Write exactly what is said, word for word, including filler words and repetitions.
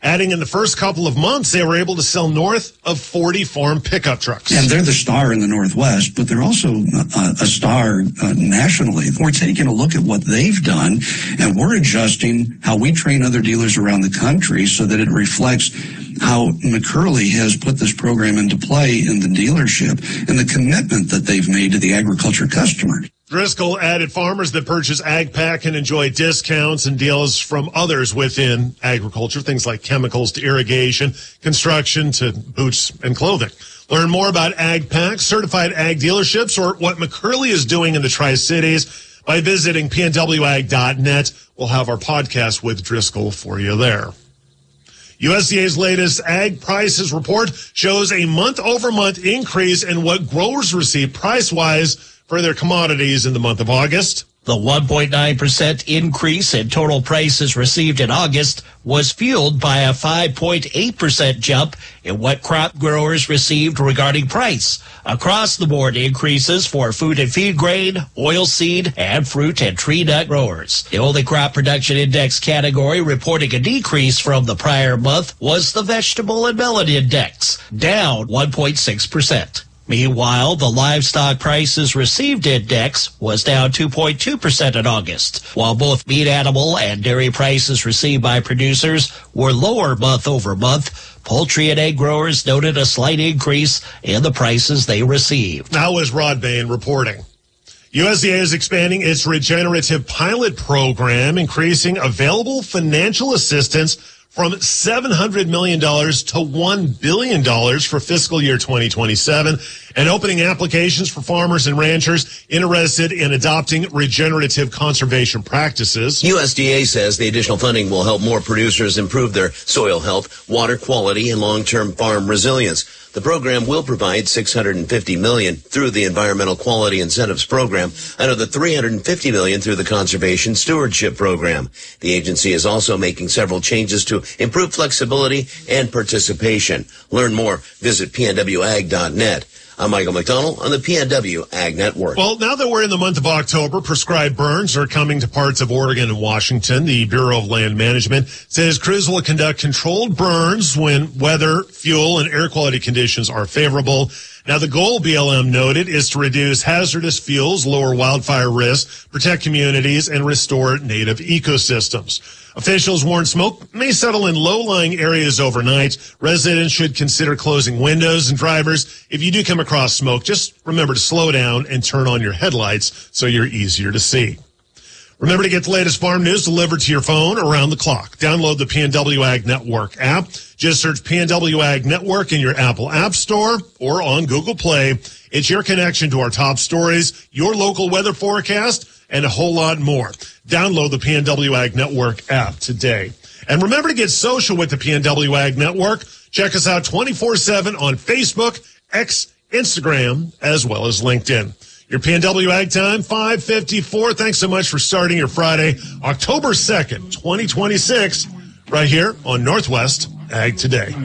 adding in the first couple of months, they were able to sell north of forty farm pickup trucks. And they're the star in the Northwest, but they're also a, a star uh, nationally. We're taking a look at what they've done, and we're adjusting how we train other dealers around the country so that it reflects how McCurley has put this program into play in the dealership and the commitment that they've made to the agriculture customer. Driscoll added farmers that purchase AgPack can enjoy discounts and deals from others within agriculture, things like chemicals to irrigation, construction to boots and clothing. Learn more about AgPack, certified ag dealerships, or what McCurley is doing in the Tri-Cities by visiting P N W ag dot net. We'll have our podcast with Driscoll for you there. U S D A's latest ag prices report shows a month-over-month increase in what growers receive price-wise for their commodities in the month of August. The one point nine percent increase in total prices received in August was fueled by a five point eight percent jump in what crop growers received regarding price. Across the board increases for food and feed grain, oilseed, and fruit and tree nut growers. The only crop production index category reporting a decrease from the prior month was the vegetable and melon index, down one point six percent. Meanwhile, the livestock prices received index was down two point two percent in August, while both meat animal and dairy prices received by producers were lower month over month. Poultry and egg growers noted a slight increase in the prices they received. Now is Rod Bain reporting. U S D A is expanding its regenerative pilot program, increasing available financial assistance from seven hundred million dollars to one billion dollars for fiscal year twenty twenty-seven, and opening applications for farmers and ranchers interested in adopting regenerative conservation practices. U S D A says the additional funding will help more producers improve their soil health, water quality, and long-term farm resilience. The program will provide six hundred fifty million dollars through the Environmental Quality Incentives Program, another three hundred fifty million dollars through the Conservation Stewardship Program. The agency is also making several changes to improve flexibility and participation. Learn more. Visit P N W ag dot net. I'm Michael McDonald on the P N W Ag Network. Well, now that we're in the month of October, prescribed burns are coming to parts of Oregon and Washington. The Bureau of Land Management says crews will conduct controlled burns when weather, fuel, and air quality conditions are favorable. Now, the goal, B L M noted, is to reduce hazardous fuels, lower wildfire risk, protect communities, and restore native ecosystems. Officials warn smoke may settle in low-lying areas overnight. Residents should consider closing windows, and drivers, if you do come across smoke, just remember to slow down and turn on your headlights so you're easier to see. Remember to get the latest farm news delivered to your phone around the clock. Download the P N W Ag Network app. Just search P N W Ag Network in your Apple App Store or on Google Play. It's your connection to our top stories, your local weather forecast, and a whole lot more. Download the P N W Ag Network app today. And remember to get social with the P N W Ag Network. Check us out twenty-four seven on Facebook, X, Instagram, as well as LinkedIn. Your P N W Ag Time, five fifty-four. Thanks so much for starting your Friday, October second, twenty twenty-six, right here on Northwest Ag Today.